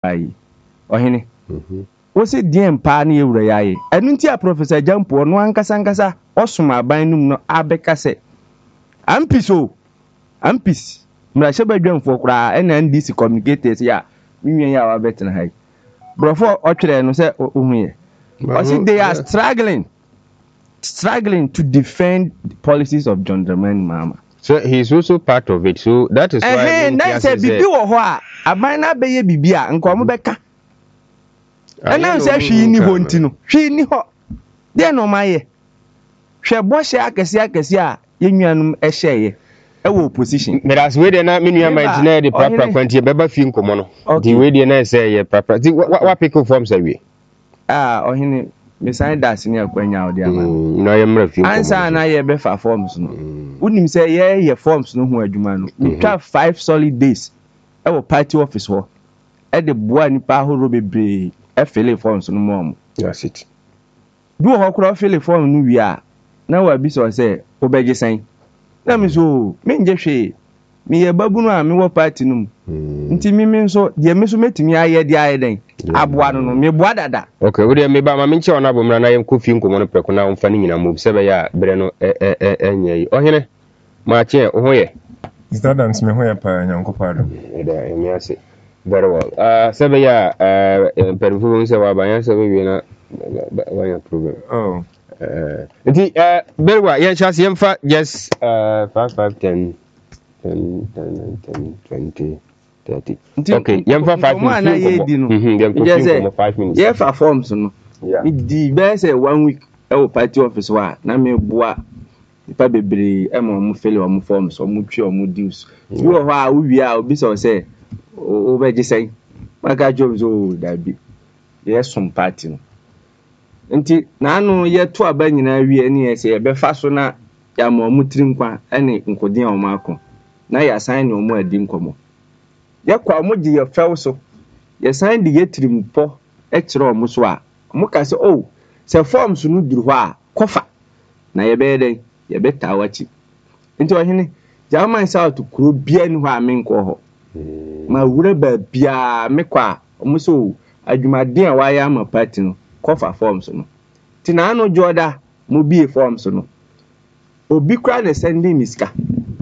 ayi ohene wo se dien pa na ewura yaye enu nti a Professor Jampo no ankasa osoma aban num no abeka se ampis mra she badwamfo kura NNDC communicators ya minwen ya wa betena hai brofo otwere no se ohuye o say they are struggling to defend the policies of John Dramani Mahama. So he's also part of it. So that is why that say bibi wo ho a aban na beye bibi a nko mo beka na say hwi ni ho ntino hwi ni ho de no maye hwe bo hye akese a yennuanum ehyeye ewo opposition meras we de na menua ma de proper kwantie beba fi nkomo no di we de na say ye proper di wa pick form say we ohini mesan das ni akwanya odi ama no ye mra fi nkomo ansa na ye be fa forms no unim say ye forms no ho adwuma no we twa 5 solid days ewo party office ho e de boa nipa horo bebre e fill forms no mo that's it do ho kro fill form no wi a na wa bi so say obeje san na me so me nje hwe me ye babu no a me wo party no nti me nso de me so metimi aye de aye den aboa no me boa dada okay we de me ba ma me nche ona bomra na ye kofi nkomo no preko na mfa ni nyina mo se be ya bere no enye yi ohene ma che ho ye Mr. Adams me ho ya pa nyankopa do e me ase very well se be ya perfume se wa ba ya se be wi na wa ya problem very well yeah chance yemfa yes 5 10 20 30 okay yemfa 5 minutes 5 minutes yeah for forms no yeah the best 1 week e party office wa na me boa ipa bebre e mo fill o forms o mo twi o mo dues you ho a wi a obi so say o be gisai maka jobs o da bi yes some party no nti na anu ye to aba nyina wi ani ese ye be fa so na ya mo mutiri nkwa ene nkodin a mo akọ na ya sign no mo adi nkomo ye kwa mo gi ye fel so ye sign di ye tirimpo e kire o mo so a mo ka se se forms no duru ho a kofa na ye be den ye be tawachi nti ohene German South kuro bia ni ho a me nko ho ma wura ba bia me kwa mo so adwumaden a wa ya ma party no kofa forms no tina anu joda mo bie forms no obi kra na sending miska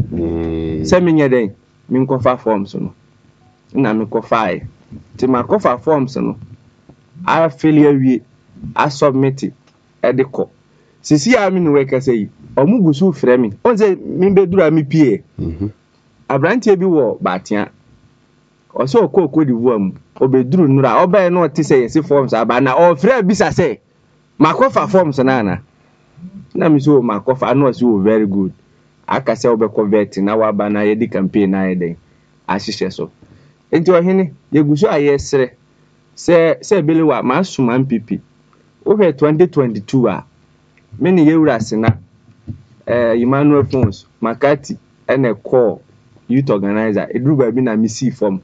se menye den mi kofa forms no na me kofa e ti ma kofa forms no a fill awie a submit e de ko sisi a mi no we ka sei omugusu frɛ mi on se mi bedura mi pie abrantie bi wo batia o se okoko di wo am obeduru nura obae no te say yes forms aba na o frɛ bisa say makofa forms na mi so makofa no so very good aka say obe convert na wa ba na ye di campaign na ye den ahihye so enti ohene ye guso ayesre se belewa masuma MPP over 2022 a me ne yewura sena Emmanuel Pons Makati ene call youth organizer eduru ba bi na misi form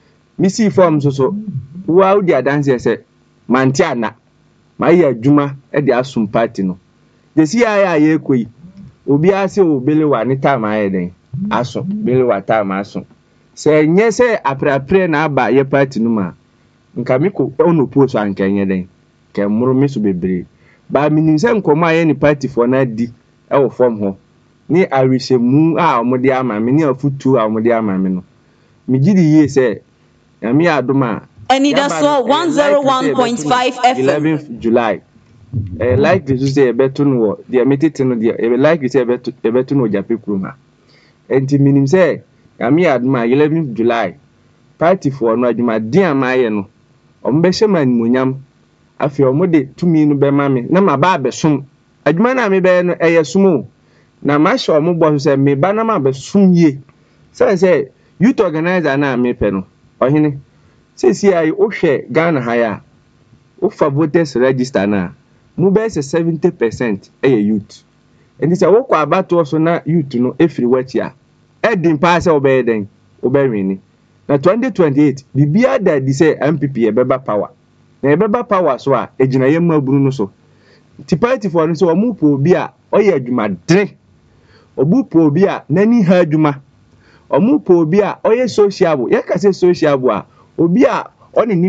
so wa udi adanse se manti ana ma ye adwuma e de asum party no de si ya ye koi obi ase obelewa ni time aye den aso belewa time aso se nye se aprapre na aba ye party no ma nka mi ko ono post anka nye den ke muro mi so bebre ba minim se nkomo aye ni party for na di e wo form ho ni arishemu a omode ama me ni afutu a omode ama me no mi gidi ye se Yami Aduma. Enidaso 101.5 FM. 11th July. Like to say a betun wo. The meeting no the like to say a betun wo Japi Kruma. Enti minim say Yami Aduma 11th July. Party for no aduma dia maye no. Ombehye man munyam. Afi omode tumi no be ma me. Na ma ba besom. Aduma na me be no eye sumo. Na ma hye ombo so say me ba na ma besom ye. Say youth organizer na me pe no. Ohene sisi ai ohwe Ghana haya ofa voters register na mu be 70% youth and this wo kwa abato so na youth no efiri wachi a edin pa se obeden obewini na 2028 bibia da di say MPP e beba power na e beba power so a ejina yem aburu no so ti party for no so omu po obi a oye adwuma dre obu po obi a nani ha adwuma omu po obi a oye sociable ye ka se sociable a obi a ɔne